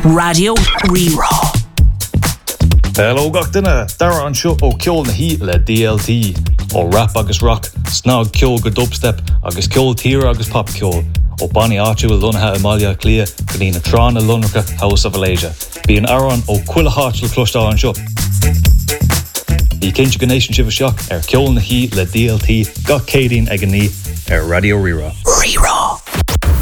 Radio Rerá. Hello gachtainna, dara an seo ó ceol na hí le DLT, ó rap agus rock, snog ceol go dubstep, agus ceol tír agus pop ceol, ó Bonnie áitiú lunathe Amalia Clia, go dtí na trán a lunracha House of Alasia. Bí an aran ó cuila hátil clostá an seo. Ní cinnte gnéisian sibh seach ceol na hí le DLT, gach cédín ag an ní Radio Rerá. Rerá.